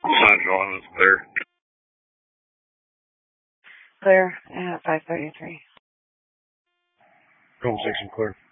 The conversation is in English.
San Juan is clear. Clear at 5:33. Home section clear.